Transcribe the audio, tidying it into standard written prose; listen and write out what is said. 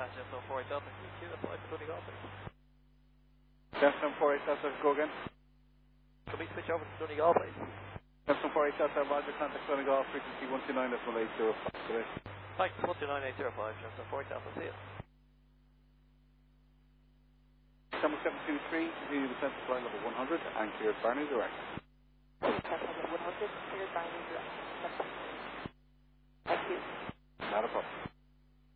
Just 48 Delta QQ, that's live for Donegal, please. Destin 48 Delta, go again. Can we switch over to Donegal, please? Destin 48 Delta, Roger, contact Donegal, frequency 129.805, today. Thanks, 129.805, Destin 48 Delta, see you. Number 723, continue the census line level 100, and clear Barney direct. Census level 100, clear Barney direct. Thank you. Not a problem.